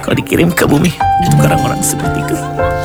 kalau dikirim ke bumi untuk orang-orang seperti kau.